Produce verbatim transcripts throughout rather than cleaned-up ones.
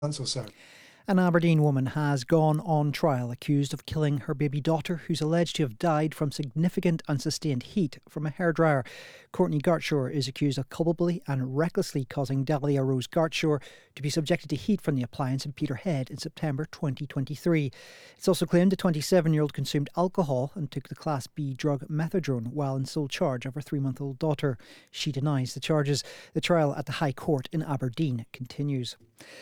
months or so. An Aberdeen woman has gone on trial accused of killing her baby daughter, who's alleged to have died from significant and sustained heat from a hairdryer. Courtney Gartshaw is accused of culpably and recklessly causing Dahlia Rose Gartshaw to be subjected to heat from the appliance in Peterhead in September twenty twenty-three. It's also claimed the twenty-seven-year-old consumed alcohol and took the Class B drug methadone while in sole charge of her three-month-old daughter. She denies the charges. The trial at the High Court in Aberdeen continues.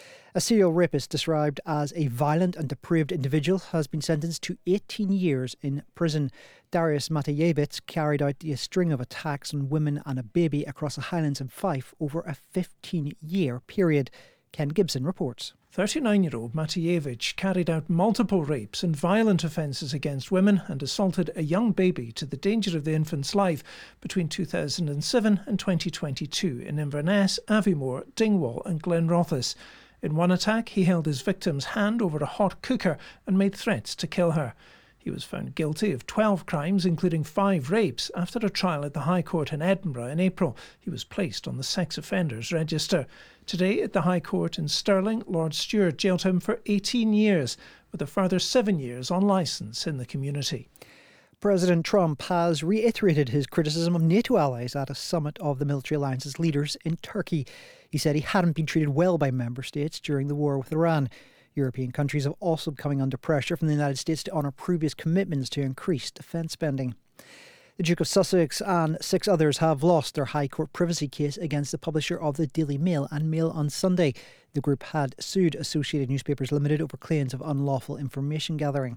A serial rapist described as a violent and depraved individual has been sentenced to eighteen years in prison. Darius Matejevich carried out a string of attacks on women and a baby across the Highlands and Fife over a fifteen-year period. Ken Gibson reports. thirty-nine-year-old Matejevich carried out multiple rapes and violent offences against women and assaulted a young baby to the danger of the infant's life between two thousand seven and twenty twenty-two in Inverness, Aviemore, Dingwall and Glenrothes. In one attack, he held his victim's hand over a hot cooker and made threats to kill her. He was found guilty of twelve crimes, including five rapes, after a trial at the High Court in Edinburgh in April. He was placed on the sex offenders register. Today, at the High Court in Stirling, Lord Stewart jailed him for eighteen years, with a further seven years on licence in the community. President Trump has reiterated his criticism of NATO allies at a summit of the military alliance's leaders in Turkey. He said he hadn't been treated well by member states during the war with Iran. European countries have also been coming under pressure from the United States to honour previous commitments to increase defence spending. The Duke of Sussex and six others have lost their High Court privacy case against the publisher of the Daily Mail and Mail on Sunday. The group had sued Associated Newspapers Limited over claims of unlawful information gathering.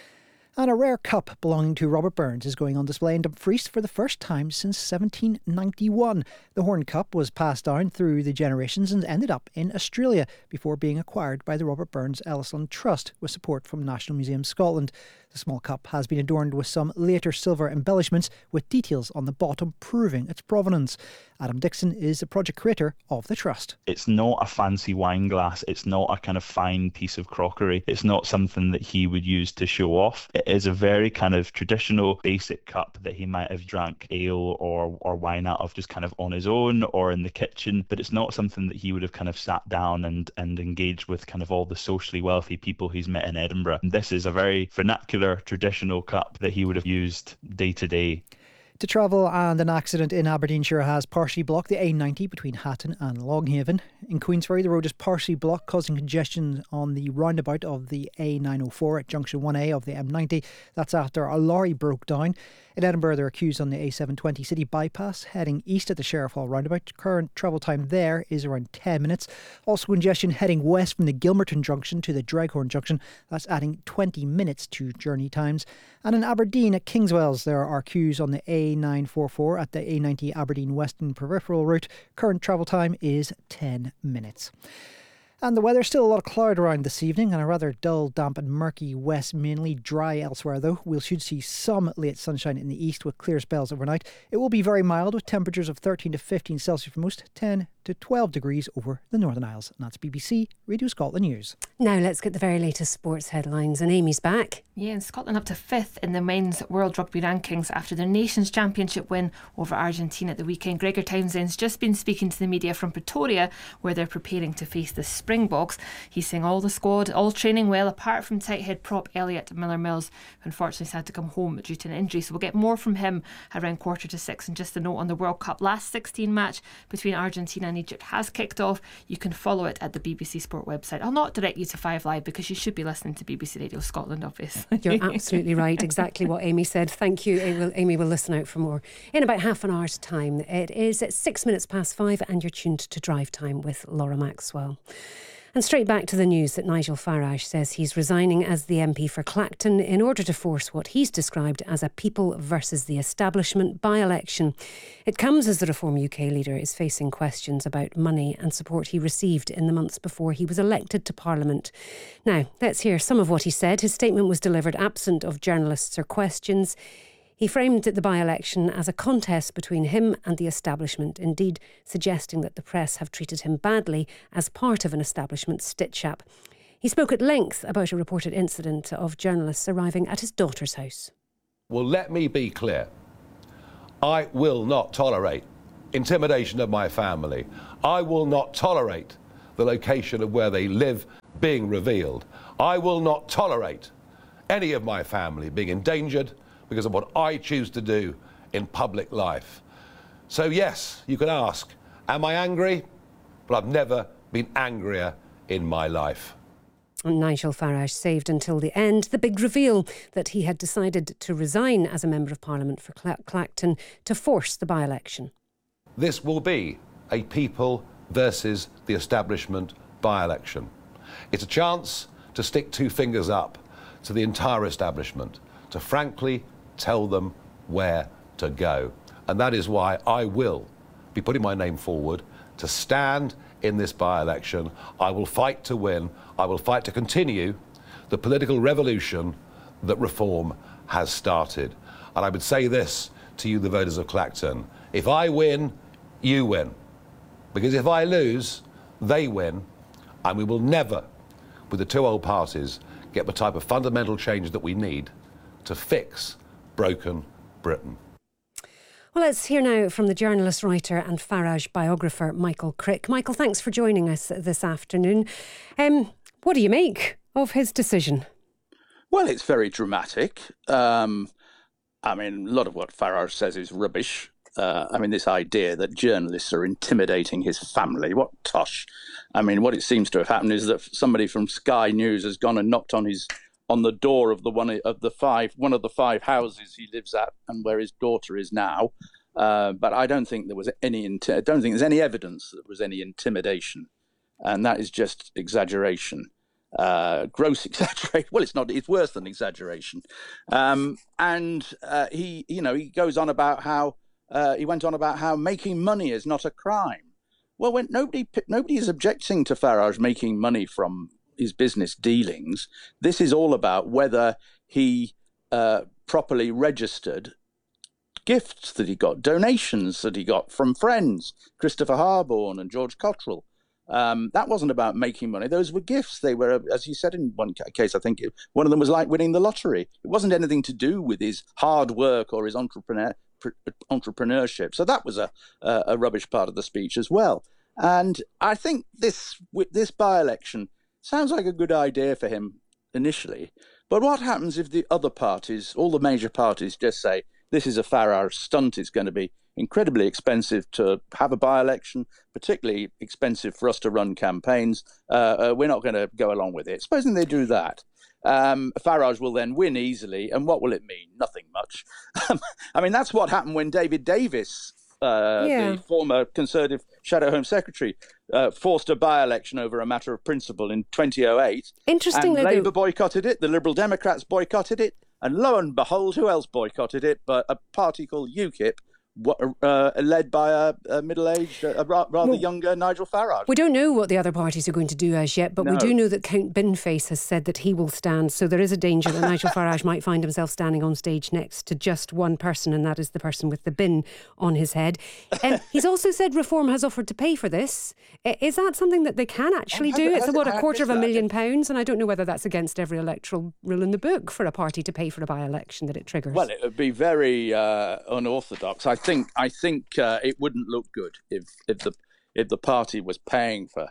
And a rare cup belonging to Robert Burns is going on display in Dumfries for the first time since seventeen ninety-one. The Horn Cup was passed down through the generations and ended up in Australia before being acquired by the Robert Burns Ellison Trust with support from National Museum Scotland. The small cup has been adorned with some later silver embellishments with details on the bottom proving its provenance. Adam Dixon is the project creator of the Trust. It's not a fancy wine glass. It's not a kind of fine piece of crockery. It's not something that he would use to show off. It is a very kind of traditional, basic cup that he might have drank ale or, or wine out of just kind of on his own or in the kitchen. But it's not something that he would have kind of sat down and, and engaged with kind of all the socially wealthy people he's met in Edinburgh. And this is a very vernacular, traditional cup that he would have used day to day. To travel, and an accident in Aberdeenshire has partially blocked the A ninety between Hatton and Longhaven. In Queensferry, the road is partially blocked, causing congestion on the roundabout of the A nine oh four at junction one A of the M ninety. That's after a lorry broke down. In Edinburgh, they're accused on the A seven twenty city bypass heading east at the Sheriff Hall roundabout. Current travel time there is around ten minutes. Also congestion heading west from the Gilmerton junction to the Dreghorn junction. That's adding twenty minutes to journey times. And in Aberdeen at Kingswells, there are queues on the A nine forty-four at the A ninety Aberdeen Western Peripheral route. Current travel time is ten minutes. And the weather, still a lot of cloud around this evening and a rather dull, damp and murky west, mainly dry elsewhere though. We should see some late sunshine in the east with clear spells overnight. It will be very mild with temperatures of thirteen to fifteen Celsius for most, ten to twelve degrees over the Northern Isles. And that's B B C Radio Scotland News. Now let's get the very latest sports headlines, and Amy's back. Yeah, and Scotland up to fifth in the men's World Rugby rankings after their Nations Championship win over Argentina at the weekend. Gregor Townsend's just been speaking to the media from Pretoria, where they're preparing to face the Springboks. He's saying all the squad, all training well, apart from tight head prop Elliot Miller-Mills, who unfortunately had to come home due to an injury. So we'll get more from him around quarter to six. And just a note on the World Cup, last sixteen match between Argentina and Egypt has kicked off. You can follow it at the B B C Sport website. I'll not direct you to Five Live because you should be listening to B B C Radio Scotland, obviously. You're absolutely right. Exactly what Amy said. Thank you. Amy will, Amy will listen out for more in about half an hour's time. It is at six minutes past five and you're tuned to Drive Time with Laura Maxwell. And straight back to the news that Nigel Farage says he's resigning as the M P for Clacton in order to force what he's described as a people versus the establishment by-election. It comes as the Reform U K leader is facing questions about money and support he received in the months before he was elected to Parliament. Now, let's hear some of what he said. His statement was delivered absent of journalists or questions. He framed the by-election as a contest between him and the establishment, indeed suggesting that the press have treated him badly as part of an establishment stitch-up. He spoke at length about a reported incident of journalists arriving at his daughter's house. Well, let me be clear. I will not tolerate intimidation of my family. I will not tolerate the location of where they live being revealed. I will not tolerate any of my family being endangered because of what I choose to do in public life. So yes, you can ask, am I angry? But I've never been angrier in my life. Nigel Farage saved until the end the big reveal that he had decided to resign as a Member of Parliament for Cla- Clacton to force the by-election. This will be a people versus the establishment by-election. It's a chance to stick two fingers up to the entire establishment, to frankly tell them where to go. And that is why I will be putting my name forward to stand in this by-election. I will fight to win. I will fight to continue the political revolution that reform has started. And I would say this to you, the voters of Clacton. If I win, you win. Because if I lose, they win. And we will never, with the two old parties, get the type of fundamental change that we need to fix broken Britain. Well, let's hear now from the journalist, writer and Farage biographer, Michael Crick. Michael, thanks for joining us this afternoon. Um, what do you make of his decision? Well, it's very dramatic. Um, I mean, a lot of what Farage says is rubbish. Uh, I mean, this idea that journalists are intimidating his family, what tosh. I mean, what it seems to have happened is that somebody from Sky News has gone and knocked on his on the door of the one of the five one of the five houses he lives at and where his daughter is now. Uh, but I don't think there was any. I don't think there's any evidence that there was any intimidation, and that is just exaggeration, uh, gross exaggeration. Well, it's not. It's worse than exaggeration. Um, and uh, he, you know, he goes on about how uh, he went on about how making money is not a crime. Well, when nobody nobody is objecting to Farage making money from his business dealings. This is all about whether he uh, properly registered gifts that he got, donations that he got from friends, Christopher Harborne and George Cottrell. Um, that wasn't about making money. Those were gifts. They were, as he said in one case, I think it, one of them was like winning the lottery. It wasn't anything to do with his hard work or his entrepreneur, entrepreneurship. So that was a, a, a rubbish part of the speech as well. And I think this this by-election sounds like a good idea for him initially. But what happens if the other parties, all the major parties, just say, this is a Farage stunt, it's going to be incredibly expensive to have a by-election, particularly expensive for us to run campaigns. Uh, uh, we're not going to go along with it. Supposing they do that, um, Farage will then win easily. And what will it mean? Nothing much. I mean, that's what happened when David Davis, uh, yeah. the former Conservative Shadow Home Secretary, uh, forced a by-election over a matter of principle in twenty oh eight. Interestingly, and Labour boycotted it, the Liberal Democrats boycotted it, and lo and behold, who else boycotted it but a party called UKIP, uh, led by a, a middle-aged, a rather well, younger Nigel Farage. We don't know what the other parties are going to do as yet, but no. we do know that Count Binface has said that he will stand, so there is a danger that Nigel Farage might find himself standing on stage next to just one person, and that is the person with the bin on his head. Um, he's also said Reform has offered to pay for this. Is that something that they can actually do? It's about a quarter of a million pounds, and I don't know whether that's against every electoral rule in the book for a party to pay for a by-election that it triggers. Well, it would be very uh, unorthodox. I think I think uh, it wouldn't look good if if the if the party was paying for.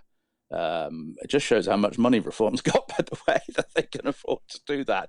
Um, it just shows how much money Reform's got, by the way, that they can afford to do that.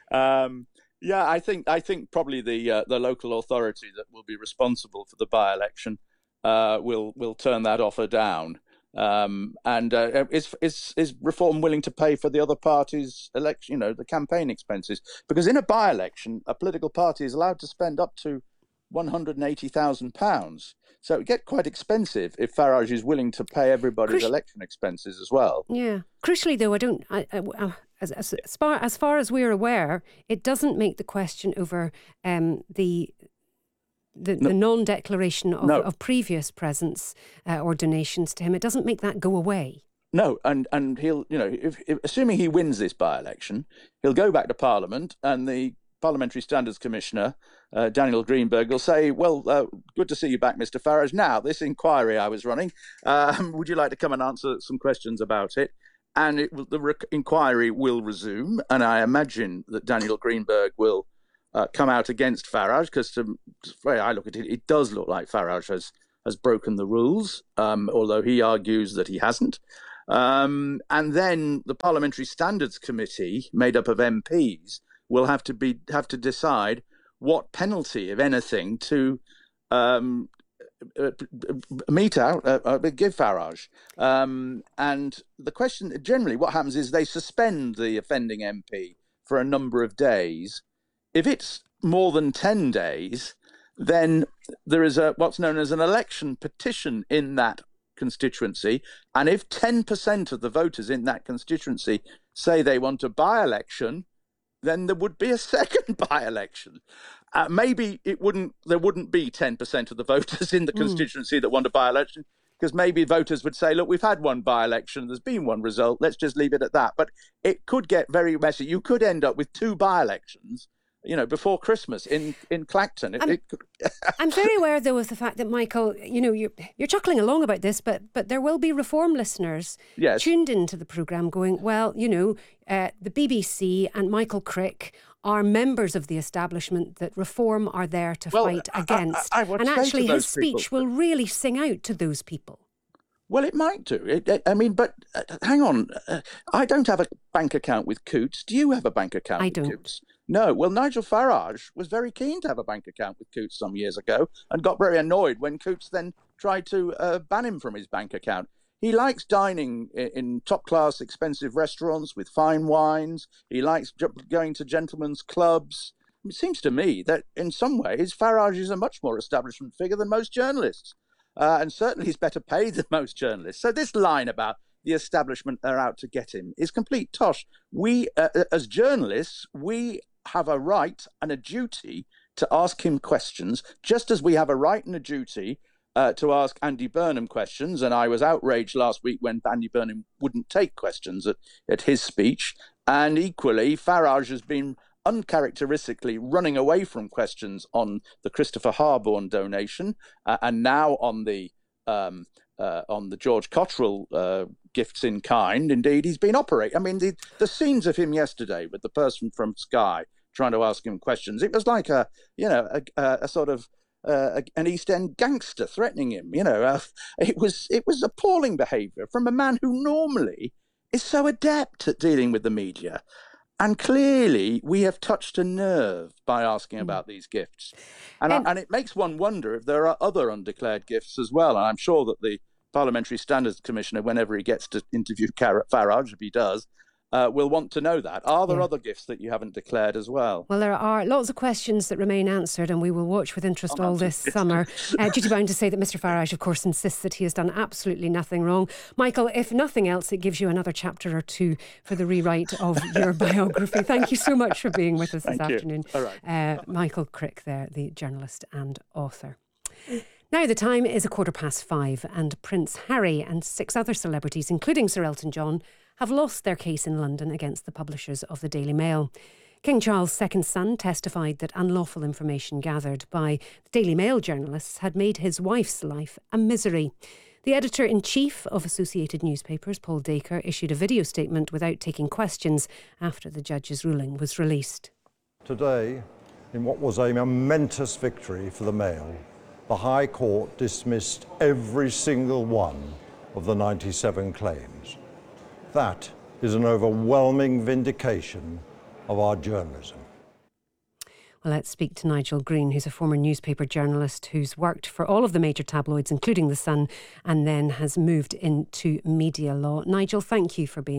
Um, yeah, I think I think probably the uh, the local authority that will be responsible for the by-election uh, will will turn that offer down. Um, and uh, is is is Reform willing to pay for the other party's election? You know, the campaign expenses, because in a by-election, a political party is allowed to spend up to one hundred eighty thousand pounds. So it would get quite expensive if Farage is willing to pay everybody's Cru- election expenses as well. Yeah. Crucially, though, I don't. I, I, I, as, as, as, far, as far as we're aware, it doesn't make the question over um, the. The, no. the non-declaration of, no. of previous presents uh, or donations to him, it doesn't make that go away. No, and, and he'll, you know, if, if, assuming he wins this by-election, he'll go back to Parliament and the Parliamentary Standards Commissioner, uh, Daniel Greenberg, will say, well, uh, good to see you back, Mister Farage. Now, this inquiry I was running, um, would you like to come and answer some questions about it? And it, the re- inquiry will resume, and I imagine that Daniel Greenberg will Uh, come out against Farage, because the way I look at it, it does look like Farage has has broken the rules, um, although he argues that he hasn't. Um, and then the Parliamentary Standards Committee, made up of M Ps, will have to be have to decide what penalty, if anything, to um, mete out, uh, uh, give Farage. Um, and the question, generally, what happens is they suspend the offending M P for a number of days. If it's more than ten days, then there is a what's known as an election petition in that constituency. And if ten percent of the voters in that constituency say they want a by-election, then there would be a second by-election. Uh, maybe it wouldn't. There wouldn't be ten percent of the voters in the mm. constituency that want a by-election, because maybe voters would say, look, we've had one by-election, there's been one result, let's just leave it at that. But it could get very messy. You could end up with two by-elections, you know, before Christmas in, in Clacton. It, I'm, it I'm very aware, though, of the fact that, Michael, you know, you're, you're chuckling along about this, but but there will be Reform listeners yes. tuned into the programme going, well, you know, uh, the B B C and Michael Crick are members of the establishment that Reform are there to well, fight I, against. I, I would and say actually, to those his speech people, will really sing out to those people. Well, it might do. It, it, I mean, but uh, hang on. Uh, I don't have a bank account with Coutts. Do you have a bank account I with don't. Coutts? No. Well, Nigel Farage was very keen to have a bank account with Coutts some years ago and got very annoyed when Coutts then tried to uh, ban him from his bank account. He likes dining in, in top-class expensive restaurants with fine wines. He likes going to gentlemen's clubs. It seems to me that in some ways Farage is a much more establishment figure than most journalists. Uh, and certainly he's better paid than most journalists. So this line about the establishment are out to get him is complete tosh. We, uh, as journalists, we have a right and a duty to ask him questions, just as we have a right and a duty uh, to ask Andy Burnham questions. And I was outraged last week when Andy Burnham wouldn't take questions at, at his speech. And equally, Farage has been uncharacteristically running away from questions on the Christopher Harborne donation uh, and now on the um, uh, on the George Cottrell uh, gifts in kind. Indeed, he's been operating. I mean, the, the scenes of him yesterday with the person from Sky trying to ask him questions, it was like a, you know, a, a, a sort of uh, an East End gangster threatening him. You know, uh, it was it was appalling behaviour from a man who normally is so adept at dealing with the media. And clearly, we have touched a nerve by asking about these gifts. And, and, I, and it makes one wonder if there are other undeclared gifts as well. And I'm sure that the Parliamentary Standards Commissioner, whenever he gets to interview Farage, if he does, uh, will want to know that. Are there yeah. other gifts that you haven't declared as well? Well, there are lots of questions that remain answered, and we will watch with interest oh, all this summer. Uh, duty bound to say that Mister Farage, of course, insists that he has done absolutely nothing wrong. Michael, if nothing else, it gives you another chapter or two for the rewrite of your biography. Thank you so much for being with us Thank this you. afternoon. All right. Uh, Michael Crick there, the journalist and author. Now the time is a quarter past five, and Prince Harry and six other celebrities, including Sir Elton John, have lost their case in London against the publishers of the Daily Mail. King Charles' second son testified that unlawful information gathered by the Daily Mail journalists had made his wife's life a misery. The editor-in-chief of Associated Newspapers, Paul Dacre, issued a video statement without taking questions after the judge's ruling was released. Today, in what was a momentous victory for the Mail, the High Court dismissed every single one of the ninety-seven claims. That is an overwhelming vindication of our journalism. Well, let's speak to Nigel Green, who's a former newspaper journalist who's worked for all of the major tabloids, including The Sun, and then has moved into media law. Nigel, thank you for being